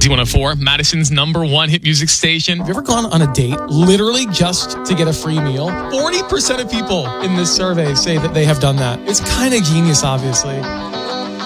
Z104, Madison's #1 hit music station. Have you ever gone on a date literally just to get a free meal? 40% of people in this survey say that they have done that. It's kind of genius, obviously.